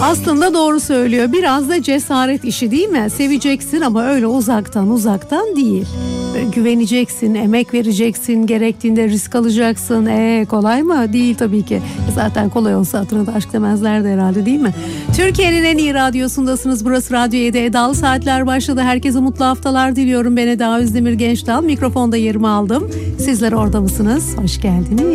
Aslında doğru söylüyor. Biraz da cesaret işi değil mi? Seveceksin ama öyle uzaktan değil. Böyle güveneceksin, emek vereceksin, gerektiğinde risk alacaksın. Kolay mı? Değil tabii ki. Zaten kolay olsa adına da aşk demezlerdi herhalde, değil mi? Türkiye'nin en iyi radyosundasınız. Burası Radyo 7. Edalı Saatler başladı. Herkese mutlu haftalar diliyorum. Ben Eda Özdemir Gençdal. Mikrofonda yerimi aldım. Sizler orada mısınız? Hoş geldiniz.